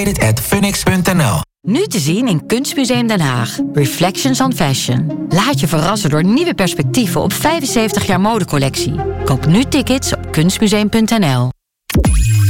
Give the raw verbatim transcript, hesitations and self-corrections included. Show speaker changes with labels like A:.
A: at funix punt n l.
B: Nu te zien in Kunstmuseum Den Haag. Reflections on Fashion. Laat je verrassen door nieuwe perspectieven op vijfenzeventig jaar modecollectie. Koop nu tickets op kunstmuseum punt n l.